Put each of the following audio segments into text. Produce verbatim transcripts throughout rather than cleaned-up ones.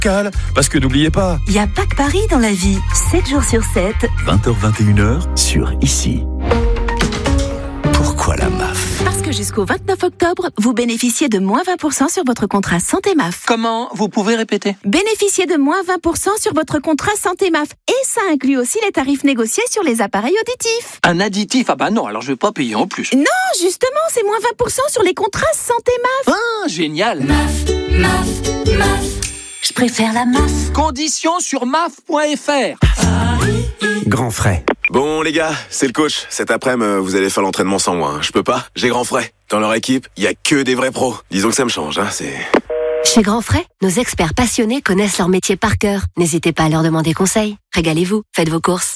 Cal, parce que n'oubliez pas, il n'y a pas que Paris dans la vie, sept jours sur sept. vingt heures vingt et une heures sur Ici. Pourquoi la M A F ? Parce que jusqu'au vingt-neuf octobre, vous bénéficiez de moins vingt pour cent sur votre contrat Santé M A F. Comment ? Vous pouvez répéter ? Bénéficiez de moins vingt pour cent sur votre contrat Santé M A F. Et ça inclut aussi les tarifs négociés sur les appareils auditifs. Un additif ? Ah bah non, alors je vais pas payer en plus. Non, justement, c'est moins vingt pour cent sur les contrats Santé M A F. Ah, génial ! M A F, M A F, M A F. Je préfère la M A F. Conditions sur M A F point F R. Grand frais. Bon les gars, c'est le coach. Cet après-midi, vous allez faire l'entraînement sans moi. Hein. Je peux pas, j'ai grand frais. Dans leur équipe, il y a que des vrais pros. Disons que ça me change, hein, c'est... Chez Grand Frais, nos experts passionnés connaissent leur métier par cœur. N'hésitez pas à leur demander conseil. Régalez-vous, faites vos courses.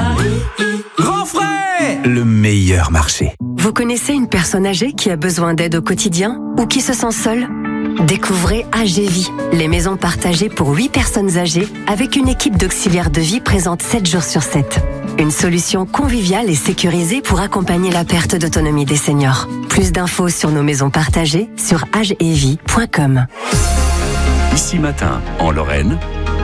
Grand frais, le meilleur marché. Vous connaissez une personne âgée qui a besoin d'aide au quotidien ou qui se sent seule ? Découvrez A G Vie, les maisons partagées pour huit personnes âgées avec une équipe d'auxiliaires de vie présente sept jours sur sept. Une solution conviviale et sécurisée pour accompagner la perte d'autonomie des seniors. Plus d'infos sur nos maisons partagées sur agevie point com. Ici Matin, en Lorraine,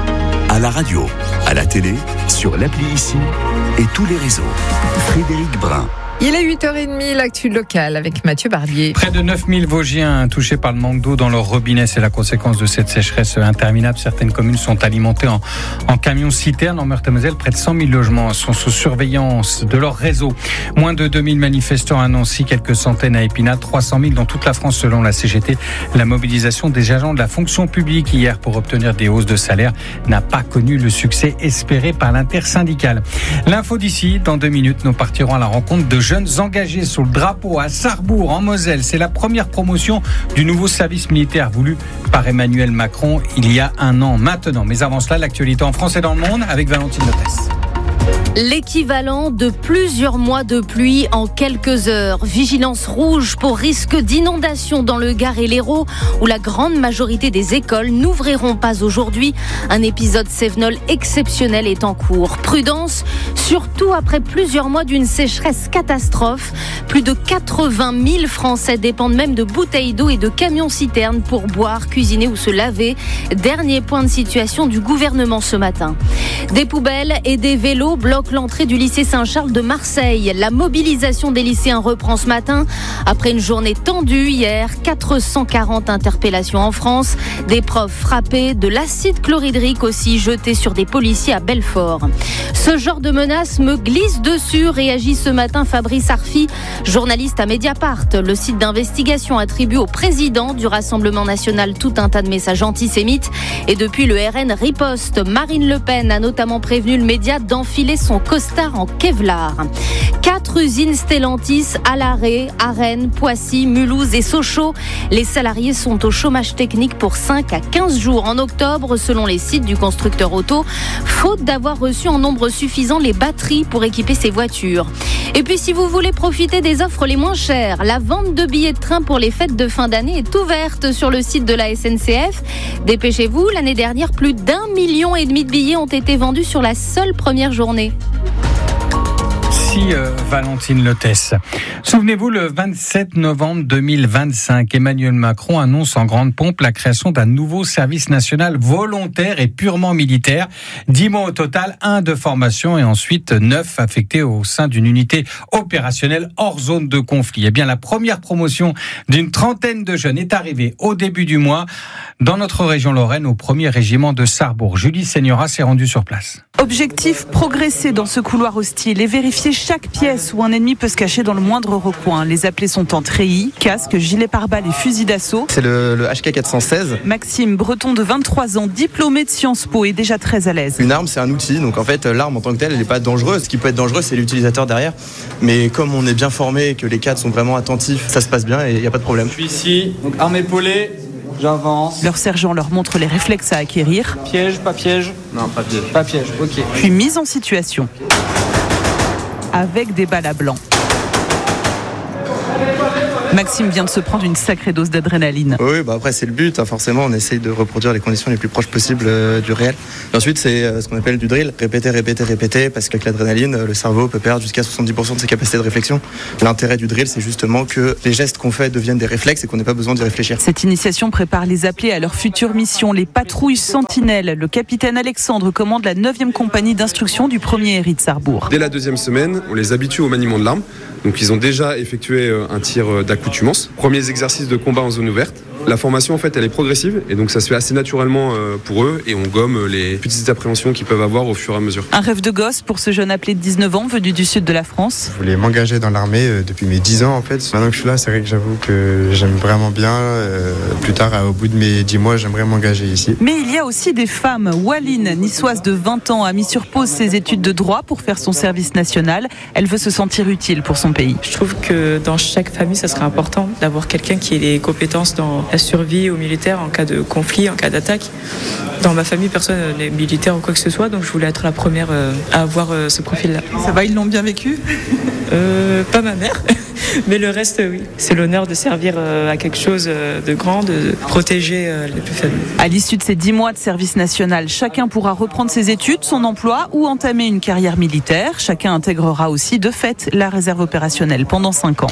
à la radio, à la télé, sur l'appli Ici et tous les réseaux. Frédéric Brun. Il est huit heures trente, l'actu locale avec Mathieu Barbier. Près de neuf mille Vosgiens touchés par le manque d'eau dans leur robinet. C'est la conséquence de cette sécheresse interminable. Certaines communes sont alimentées en, en camions-citernes. En Meurthe-et-Moselle, près de cent mille logements sont sous surveillance de leur réseau. Moins de deux mille manifestants à Nancy, quelques centaines à Épinal, trois cent mille dans toute la France selon la C G T. La mobilisation des agents de la fonction publique hier pour obtenir des hausses de salaire n'a pas connu le succès espéré par l'intersyndicale. L'info d'ici, dans deux minutes, nous partirons à la rencontre de jeunes engagés sous le drapeau à Sarrebourg, en Moselle. C'est la première promotion du nouveau service militaire voulu par Emmanuel Macron il y a un an maintenant. Mais avant cela, l'actualité en France et dans le monde avec Valentine Lopez. L'équivalent de plusieurs mois de pluie en quelques heures. Vigilance rouge pour risque d'inondation dans le Gard et l'Hérault, où la grande majorité des écoles n'ouvriront pas aujourd'hui. Un épisode cévenol exceptionnel est en cours. Prudence, surtout après plusieurs mois d'une sécheresse catastrophe. Plus de quatre-vingt mille Français dépendent même de bouteilles d'eau et de camions-citernes pour boire, cuisiner ou se laver. Dernier point de situation du gouvernement ce matin. Des poubelles et des vélos bloquent l'entrée du lycée Saint-Charles de Marseille. La mobilisation des lycéens reprend ce matin. Après une journée tendue hier, quatre cent quarante interpellations en France. Des profs frappés, de l'acide chlorhydrique aussi jeté sur des policiers à Belfort. Ce genre de menace me glisse dessus, réagit ce matin Fabrice Arfi, journaliste à Mediapart. Le site d'investigation attribue au président du Rassemblement national tout un tas de messages antisémites. Et depuis, le R N riposte. Marine Le Pen a notamment prévenu le média d'enfiler son costard en Kevlar. Quatre usines Stellantis à l'arrêt, à Rennes, Poissy, Mulhouse et Sochaux. Les salariés sont au chômage technique pour cinq à quinze jours en octobre, selon les sites du constructeur auto, faute d'avoir reçu en nombre suffisant les batteries pour équiper ses voitures. Et puis, si vous voulez profiter des offres les moins chères, la vente de billets de train pour les fêtes de fin d'année est ouverte sur le site de la S N C F. Dépêchez-vous, l'année dernière, plus d'un million et demi de billets ont été vendus sur la seule première journée. Merci euh, Valentine Lotès. Souvenez-vous, le vingt-sept novembre deux mille vingt-cinq, Emmanuel Macron annonce en grande pompe la création d'un nouveau service national volontaire et purement militaire. Dix mois au total, un de formation et ensuite neuf affectés au sein d'une unité opérationnelle hors zone de conflit. Eh bien, la première promotion d'une trentaine de jeunes est arrivée au début du mois dans notre région Lorraine au premier régiment de Sarrebourg. Julie Seigneura s'est rendue sur place. Objectif, progresser dans ce couloir hostile et vérifier chaque pièce où un ennemi peut se cacher dans le moindre recoin. Les appelés sont en treillis, casque, gilet pare-balles et fusil d'assaut. C'est le, le H K quatre cent seize. Maxime Breton, de vingt-trois ans, diplômé de Sciences Po, est déjà très à l'aise. Une arme, c'est un outil, donc en fait, l'arme en tant que telle, elle n'est pas dangereuse. Ce qui peut être dangereux, c'est l'utilisateur derrière. Mais comme on est bien formé et que les cadres sont vraiment attentifs, ça se passe bien et il n'y a pas de problème. Je suis ici, donc arme épaulée. J'avance. Leur sergent leur montre les réflexes à acquérir. Piège, pas piège? Non, pas piège. Pas piège, ok. Puis mise en situation. Avec des balles à blanc. Maxime vient de se prendre une sacrée dose d'adrénaline. Oui, bah après c'est le but, hein. Forcément on essaye de reproduire les conditions les plus proches possibles euh, du réel. Et ensuite c'est euh, ce qu'on appelle du drill, répéter, répéter, répéter, parce qu'avec l'adrénaline, euh, le cerveau peut perdre jusqu'à soixante-dix pour cent de ses capacités de réflexion. L'intérêt du drill, c'est justement que les gestes qu'on fait deviennent des réflexes et qu'on n'ait pas besoin d'y réfléchir. Cette initiation prépare les appelés à leur future mission, les patrouilles sentinelles. Le capitaine Alexandre commande la neuvième compagnie d'instruction du premier R I de Sarrebourg. Dès la deuxième semaine, on les habitue au maniement de l'arme. Donc ils ont déjà effectué un tir d'accoutumance. Premiers exercices de combat en zone ouverte. La formation en fait elle est progressive et donc ça se fait assez naturellement pour eux et on gomme les petites appréhensions qu'ils peuvent avoir au fur et à mesure. Un rêve de gosse pour ce jeune appelé de dix-neuf ans venu du sud de la France. Je voulais m'engager dans l'armée depuis mes dix ans en fait. Maintenant que je suis là, c'est vrai que j'avoue que j'aime vraiment bien. Euh, plus tard, au bout de mes dix mois, j'aimerais m'engager ici. Mais il y a aussi des femmes. Waline, niçoise de vingt ans, a mis sur pause ses études de droit pour faire son service national. Elle veut se sentir utile pour son pays. Je trouve que dans chaque famille, ça serait important d'avoir quelqu'un qui ait des compétences dans la survie aux militaires en cas de conflit, en cas d'attaque. Dans ma famille, personne n'est militaire ou quoi que ce soit, donc je voulais être la première à avoir ce profil-là. Ça va, ils l'ont bien vécu ? euh, Pas ma mère, mais le reste, oui. C'est l'honneur de servir à quelque chose de grand, de protéger les plus faibles. À l'issue de ces dix mois de service national, chacun pourra reprendre ses études, son emploi ou entamer une carrière militaire. Chacun intégrera aussi de fait la réserve opérationnelle pendant cinq ans.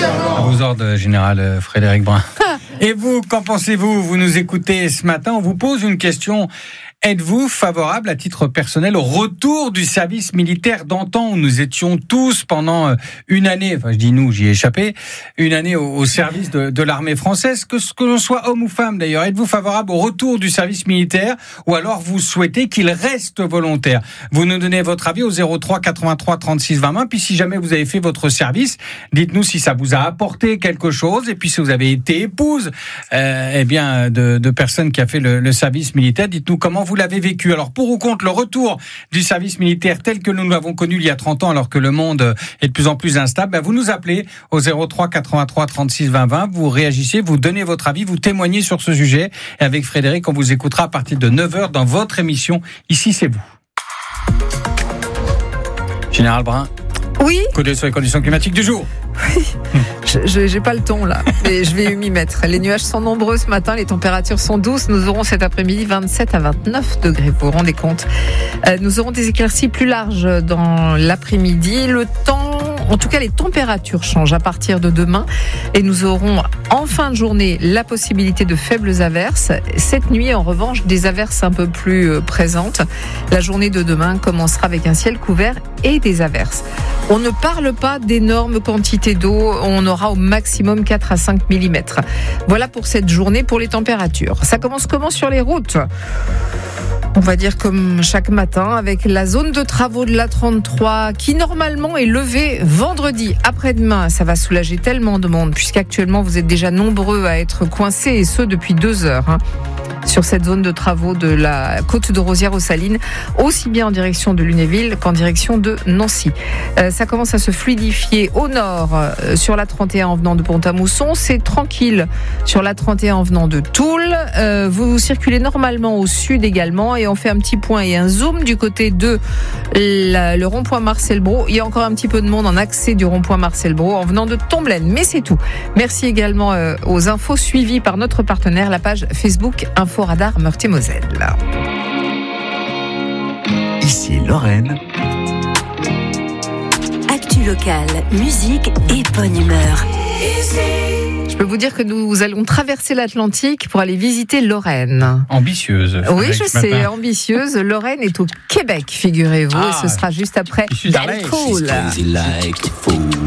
À vos ordres, général Frédéric Brun. Et vous, qu'en pensez-vous ? Vous nous écoutez ce matin, on vous pose une question. Êtes-vous favorable à titre personnel au retour du service militaire d'antan où nous étions tous pendant une année, enfin je dis nous, j'y ai échappé, une année au, au service de, de l'armée française, que ce que l'on soit homme ou femme d'ailleurs. Êtes-vous favorable au retour du service militaire ou alors vous souhaitez qu'il reste volontaire ? Vous nous donnez votre avis au zéro trois quatre-vingt-trois trente-six vingt, puis si jamais vous avez fait votre service, dites-nous si ça vous a apporté quelque chose et puis si vous avez été épouse euh, eh bien, de, de personnes qui a fait le, le service militaire, dites-nous comment vous l'avez vécu. Alors pour ou contre le retour du service militaire tel que nous l'avons connu il y a trente ans alors que le monde est de plus en plus instable, ben vous nous appelez au zéro trois quatre-vingt-trois trente-six vingt vingt, vous réagissez, vous donnez votre avis, vous témoignez sur ce sujet et avec Frédéric on vous écoutera à partir de neuf heures dans votre émission Ici c'est vous. Général Brun. Oui. Coup d'œil sur les conditions climatiques du jour. Oui, je n'ai pas le ton là, mais je vais m'y mettre. Les nuages sont nombreux ce matin, les températures sont douces. Nous aurons cet après-midi vingt-sept à vingt-neuf degrés, vous vous rendez compte. Euh, nous aurons des éclaircies plus larges dans l'après-midi. Le temps, en tout cas les températures changent à partir de demain et nous aurons en fin de journée la possibilité de faibles averses. Cette nuit en revanche, des averses un peu plus présentes. La journée de demain commencera avec un ciel couvert et des averses. On ne parle pas d'énormes quantités d'eau, on aura au maximum quatre à cinq millimètres. Voilà pour cette journée pour les températures. Ça commence comment sur les routes ? On va dire comme chaque matin avec la zone de travaux de l'A trente-trois qui normalement est levée vendredi après-demain. Ça va soulager tellement de monde puisqu'actuellement vous êtes déjà nombreux à être coincés et ce depuis deux heures. Hein. Sur cette zone de travaux de la côte de Rosières aux Salines, aussi bien en direction de Lunéville qu'en direction de Nancy. Euh, ça commence à se fluidifier au nord euh, sur l'A trente et un en venant de Pont-à-Mousson. C'est tranquille sur l'A trente et un en venant de Toul. Euh, vous circulez normalement au sud également et on fait un petit point et un zoom du côté de la, le rond-point Marcel Brault. Il y a encore un petit peu de monde en accès du rond-point Marcel Brault en venant de Tomblaine, mais c'est tout. Merci également euh, aux infos suivies par notre partenaire, la page Facebook Info Radar Meurthe-et-Moselle. Ici Lorraine. Actu locale, musique et bonne humeur. Je peux vous dire que nous allons traverser l'Atlantique pour aller visiter Lorraine. Ambitieuse. Oui, je sais, matin. ambitieuse. Lorraine est au Québec, figurez-vous, ah, et ce sera juste après Del Cool.